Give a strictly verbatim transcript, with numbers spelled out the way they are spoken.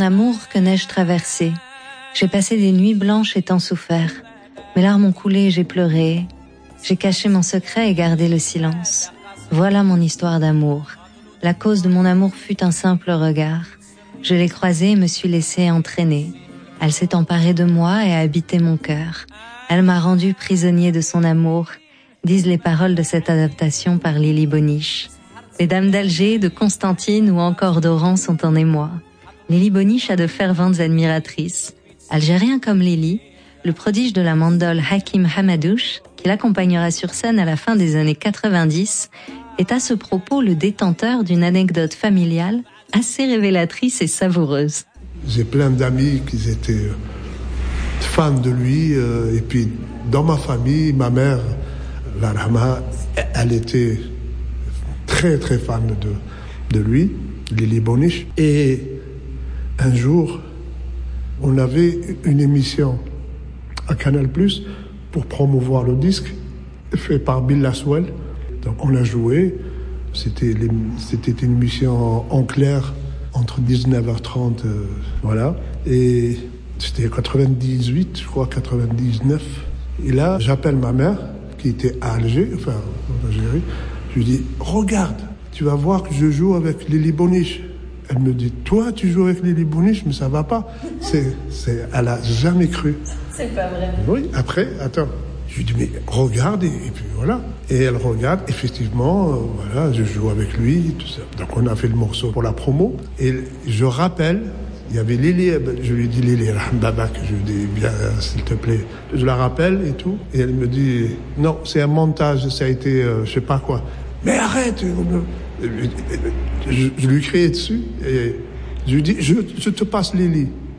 amour, que n'ai-je traversé. J'ai passé des nuits blanches et tant souffert. Mes larmes ont coulé et j'ai pleuré. J'ai caché mon secret et gardé le silence. Voilà mon histoire d'amour. La cause de mon amour fut un simple regard. Je l'ai croisée et me suis laissé entraîner. Elle s'est emparée de moi et a habité mon cœur. Elle m'a rendu prisonnier de son amour, disent les paroles de cette adaptation par Lily Boniche. Les dames d'Alger, de Constantine ou encore d'Oran sont en émoi. Lily Boniche a de ferventes admiratrices. Algérien comme Lily, le prodige de la mandole Hakim Hamadouche, qui l'accompagnera sur scène à la fin des années quatre-vingt-dix, est à ce propos le détenteur d'une anecdote familiale assez révélatrice et savoureuse. J'ai plein d'amis qui étaient fans de lui, euh, et puis dans ma famille, ma mère, la Rama, elle était très très fan de, de lui, Lily Boniche. Et un jour, on avait une émission à Canal plus, pour promouvoir le disque, fait par Bill Laswell. Donc on a joué, c'était, les, c'était une émission en, en clair, entre dix-neuf heures trente, euh, voilà. Et c'était quatre-vingt-dix-huit, je crois, quatre-vingt-dix-neuf. Et là, j'appelle ma mère, qui était à Alger, enfin, en Algérie. Je lui dis, regarde, tu vas voir que je joue avec Lily Boniche. Elle me dit, toi, tu joues avec Lily Boniche, mais ça va pas. C'est, c'est, elle a jamais cru. C'est pas vrai. Oui, après, attends. Je lui dis, mais regarde, et, et puis voilà. Et elle regarde, effectivement, euh, voilà, je joue avec lui, tout ça. Donc on a fait le morceau pour la promo. Et je rappelle, il y avait Lily, je lui dis, Lily Babak, je lui dis, bien, s'il te plaît. Je la rappelle et tout. Et elle me dit, non, c'est un montage, ça a été, euh, je sais pas quoi. Mais arrête! Je, je lui criais dessus et je lui dis, je, je te passe Lily.